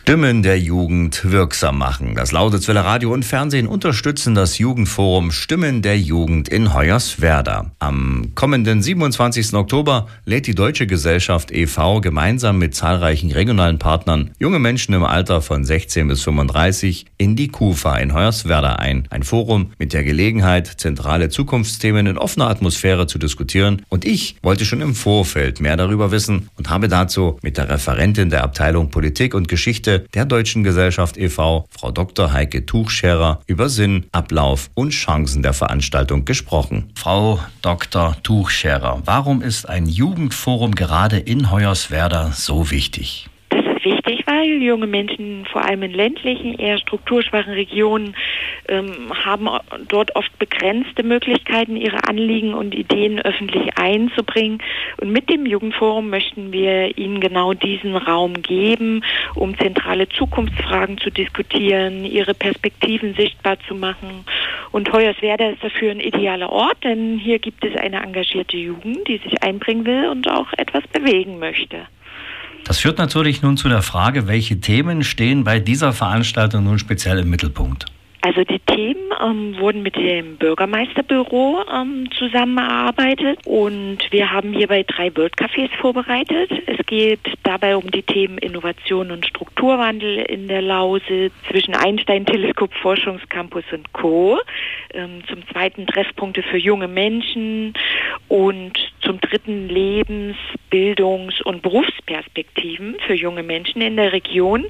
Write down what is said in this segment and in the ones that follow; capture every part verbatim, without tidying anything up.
Stimmen der Jugend wirksam machen. Das Lausitzwiller Radio und Fernsehen unterstützen das Jugendforum Stimmen der Jugend in Hoyerswerda. Am kommenden siebenundzwanzigsten Oktober lädt die Deutsche Gesellschaft e V gemeinsam mit zahlreichen regionalen Partnern junge Menschen im Alter von sechzehn bis fünfunddreißig in die KUFA in Hoyerswerda ein. Ein Forum mit der Gelegenheit, zentrale Zukunftsthemen in offener Atmosphäre zu diskutieren. Und ich wollte schon im Vorfeld mehr darüber wissen und habe dazu mit der Referentin der Abteilung Politik und Geschichte der Deutschen Gesellschaft e V, Frau Doktor Heike Tuchscherer, über Sinn, Ablauf und Chancen der Veranstaltung gesprochen. Frau Doktor Tuchscherer, warum ist ein Jugendforum gerade in Hoyerswerda so wichtig? Das ist wichtig, weil junge Menschen vor allem in ländlichen, eher strukturschwachen Regionen ähm, haben dort oft begrenzte Möglichkeiten, ihre Anliegen und Ideen öffentlich einzubringen. Und mit dem Jugendforum möchten wir ihnen genau diesen Raum geben, um zentrale Zukunftsfragen zu diskutieren, ihre Perspektiven sichtbar zu machen. Und Hoyerswerda ist dafür ein idealer Ort, denn hier gibt es eine engagierte Jugend, die sich einbringen will und auch etwas bewegen möchte. Das führt natürlich nun zu der Frage, welche Themen stehen bei dieser Veranstaltung nun speziell im Mittelpunkt? Also die Themen ähm, wurden mit dem Bürgermeisterbüro ähm, zusammengearbeitet und wir haben hierbei drei World-Cafés vorbereitet. Es geht dabei um die Themen Innovation und Strukturwandel in der Lausitz, zwischen Einstein-Teleskop, Forschungscampus und Co. Ähm, zum zweiten Treffpunkte für junge Menschen und zum dritten Lebens-, Bildungs- und Berufsperspektiven für junge Menschen in der Region.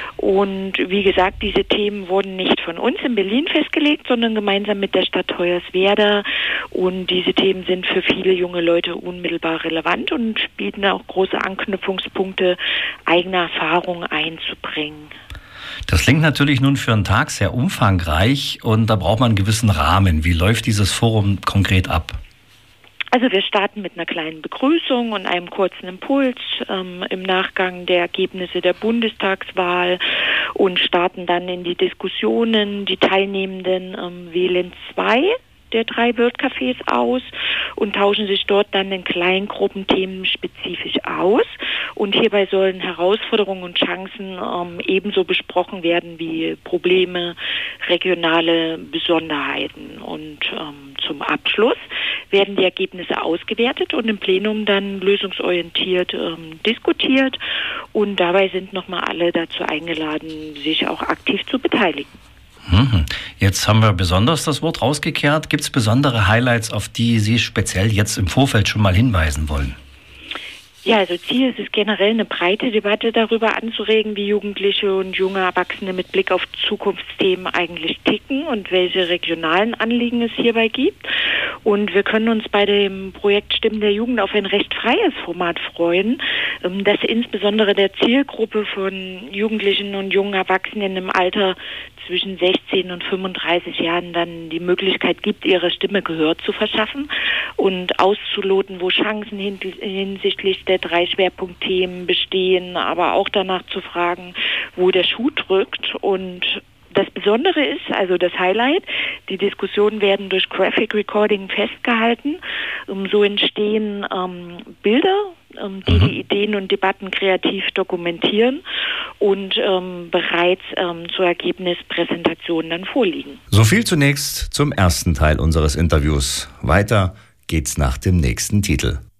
Und wie gesagt, diese Themen wurden nicht von uns in Berlin festgelegt, sondern gemeinsam mit der Stadt Hoyerswerda. Und diese Themen sind für viele junge Leute unmittelbar relevant und bieten auch große Anknüpfungspunkte, eigene Erfahrungen einzubringen. Das klingt natürlich nun für einen Tag sehr umfangreich und da braucht man einen gewissen Rahmen. Wie läuft dieses Forum konkret ab? Also wir starten mit einer kleinen Begrüßung und einem kurzen Impuls ähm, im Nachgang der Ergebnisse der Bundestagswahl und starten dann in die Diskussionen. Die Teilnehmenden ähm, wählen zwei der drei World-Cafés aus und tauschen sich dort dann in Kleingruppen themenspezifisch aus. Und hierbei sollen Herausforderungen und Chancen ähm, ebenso besprochen werden wie Probleme, regionale Besonderheiten. Und ähm, zum Abschluss werden die Ergebnisse ausgewertet und im Plenum dann lösungsorientiert ähm, diskutiert. Und dabei sind nochmal alle dazu eingeladen, sich auch aktiv zu beteiligen. Jetzt haben wir besonders das Wort rausgekehrt. Gibt es besondere Highlights, auf die Sie speziell jetzt im Vorfeld schon mal hinweisen wollen? Ja, also Ziel ist es generell, eine breite Debatte darüber anzuregen, wie Jugendliche und junge Erwachsene mit Blick auf Zukunftsthemen eigentlich ticken und welche regionalen Anliegen es hierbei gibt. Und wir können uns bei dem Projekt Stimmen der Jugend auf ein recht freies Format freuen, das insbesondere der Zielgruppe von Jugendlichen und jungen Erwachsenen im Alter zwischen sechzehn und fünfunddreißig Jahren dann die Möglichkeit gibt, ihre Stimme Gehör zu verschaffen und auszuloten, wo Chancen hinsichtlich der drei Schwerpunktthemen bestehen, aber auch danach zu fragen, wo der Schuh drückt. Und das Besondere ist, also das Highlight, die Diskussionen werden durch Graphic Recording festgehalten. Um, so entstehen ähm, Bilder, ähm, die mhm. die Ideen und Debatten kreativ dokumentieren und ähm, bereits ähm, zur Ergebnispräsentation dann vorliegen. So viel zunächst zum ersten Teil unseres Interviews. Weiter geht's nach dem nächsten Titel.